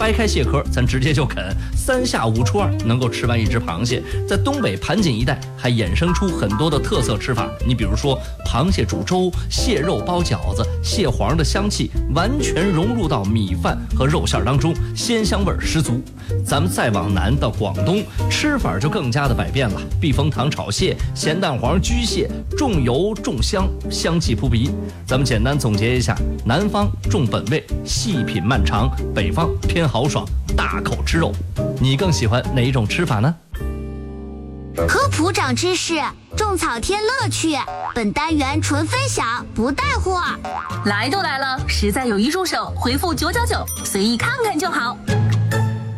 掰开蟹壳，咱直接就啃，3下5除2能够吃完一只螃蟹。在东北盘锦一带还衍生出很多的特色吃法，你比如说螃蟹煮粥、蟹肉包饺子，蟹黄的香气完全融入到米饭和肉馅当中，鲜香味十足。咱们再往南到广东，吃法就更加的百变了，避风塘炒蟹、咸蛋黄焗蟹，重油重香，香气扑鼻。咱们简单总结一下，南方重本味，细品漫长，北方偏豪爽，大口吃肉。你更喜欢哪一种吃法呢？ 科普长知识，种草添乐趣。本单元纯分享，不带货。 来都来了，实在有一入手，回复999，随意看看就好。